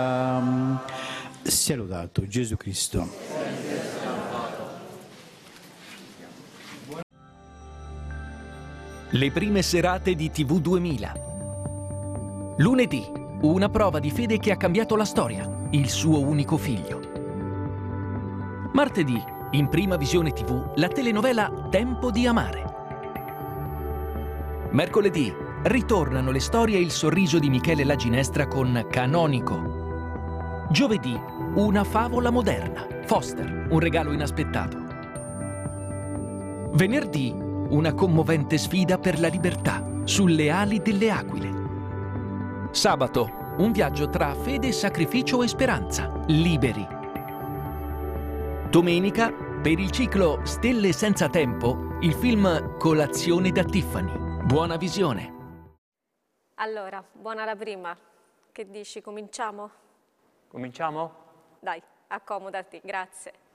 Sia lodato Gesù Cristo. Le prime serate di TV 2000. Lunedì, una prova di fede che ha cambiato la storia, il suo unico figlio. Martedì, in prima visione TV, la telenovela Tempo di amare. Mercoledì, ritornano le storie e il sorriso di Michele La Ginestra con Canonico. Giovedì, una favola moderna, Foster, un regalo inaspettato. Venerdì, una commovente sfida per la libertà, sulle ali delle aquile. Sabato, un viaggio tra fede, sacrificio e speranza, liberi. Domenica, per il ciclo Stelle senza tempo, il film Colazione da Tiffany. Buona visione. Allora, buona la prima. Che dici, cominciamo? Cominciamo? Dai, accomodati, grazie.